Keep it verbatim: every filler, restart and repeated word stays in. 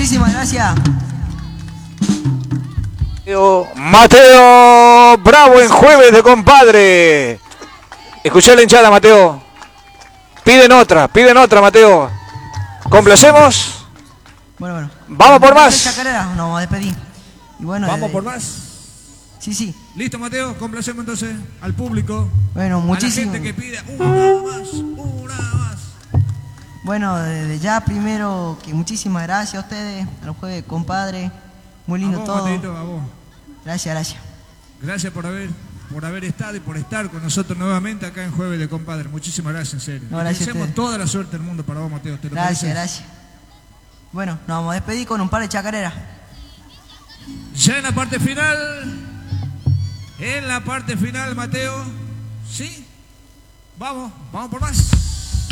muchísimas gracias. Mateo Bravo en Jueves de Compadre. Escuchá la hinchada, Mateo. Piden otra, piden otra, Mateo. ¿Complacemos? Bueno, bueno. Vamos por más. Chacarera, nos vamos a despedir. Y bueno, Vamos de, por más. Sí, sí. Listo, Mateo, complacemos entonces al público. Bueno, muchísimo. A la gente que pide una más, una más. Bueno, desde ya primero que muchísimas gracias a ustedes, a los Jueves, compadre. Muy lindo a vos, todo. Mateito, a vos. Gracias, gracias. Gracias por haber, por haber estado y por estar con nosotros nuevamente acá en Jueves de Compadre. Muchísimas gracias, en serio. No, gracias. Deseamos toda la suerte del mundo para vos, Mateo. ¿Te lo Gracias, pareces? gracias. Bueno, nos vamos a despedir con un par de chacareras. Ya en la parte final, en la parte final, Mateo, ¿sí? Vamos, vamos por más.